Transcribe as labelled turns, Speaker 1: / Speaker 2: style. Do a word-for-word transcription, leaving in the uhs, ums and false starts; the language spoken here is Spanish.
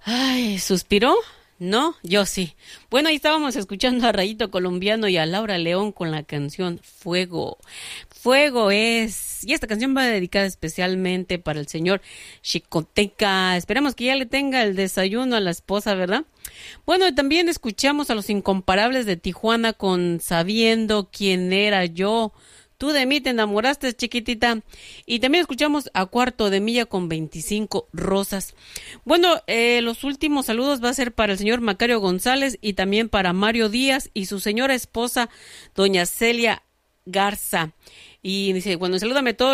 Speaker 1: Ay, ¿suspiró? No, yo sí. Bueno, ahí estábamos escuchando a Rayito Colombiano y a Laura León con la canción Fuego. Fuego es... Y esta canción va dedicada especialmente para el señor Chicoteca. Esperamos que ya le tenga el desayuno a la esposa, ¿verdad? Bueno, también escuchamos a los Incomparables de Tijuana con Sabiendo quién era yo. Tú de mí te enamoraste, chiquitita. Y también escuchamos a Cuarto de Milla con veinticinco rosas. Bueno, eh, los últimos saludos va a ser para el señor Macario González y también para Mario Díaz y su señora esposa, doña Celia Garza. Y dice, bueno, salúdame todos